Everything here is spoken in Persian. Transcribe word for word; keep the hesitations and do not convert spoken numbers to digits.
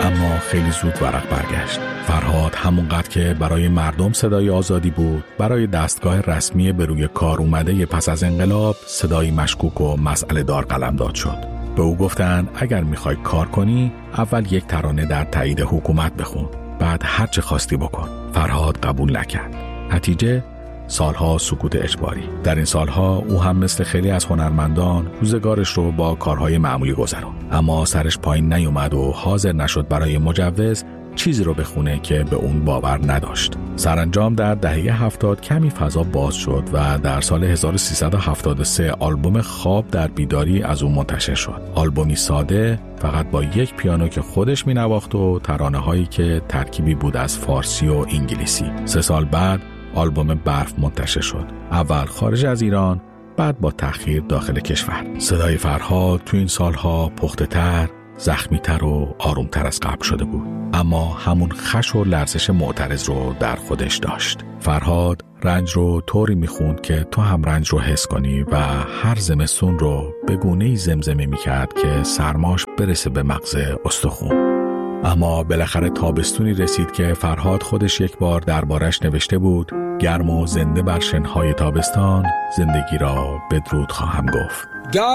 اما خیلی زود ورق برگشت. فرهاد همونقدر که برای مردم صدای آزادی بود، برای دستگاه رسمی به روی کار اومده پس از انقلاب صدای مشکوک و مسئله دار قلمداد شد. به او گفتن اگر میخوای کار کنی اول یک ترانه در تایید حکومت بخون، بعد هر چه خواستی بکن. فرهاد قبول نکرد. نتیجه سالها سکوت اجباری. در این سالها او هم مثل خیلی از هنرمندان روزگارش رو با کارهای معمولی گذرون، اما سرش پایین نیومد و حاضر نشد برای مجوز چیزی رو بخونه که به اون باور نداشت. سرانجام در دهه هفتاد کمی فضا باز شد و در سال هزار و سیصد و هفتاد و سه آلبوم خواب در بیداری از اون منتشر شد. آلبومی ساده فقط با یک پیانو که خودش مینواخت و ترانه هایی که ترکیبی بود از فارسی و انگلیسی. سه سال بعد آلبوم برف منتشر شد. اول خارج از ایران، بعد با تأخیر داخل کشور. صدای فرهاد تو این سالها پخته‌تر، زخمی‌تر و آرومتر از قبل شده بود، اما همون خش و لرزش معترض رو در خودش داشت. فرهاد رنج رو طوری میخوند که تو هم رنج رو حس کنی و هر زمستون رو به گونه‌ای زمزمه میکرد که سرماش برسه به مغز استخون. اما بالاخره تابستونی رسید که فرهاد خودش یک بار دربارش نوشته بود: گرم و زنده بر شنهای تابستان، زندگی را بدرود خواهم گفت.